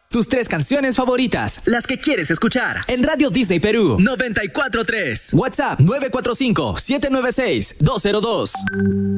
Tus 3 canciones favoritas, las que quieres escuchar, en Radio Disney Perú 94.3. WhatsApp 945-796-202.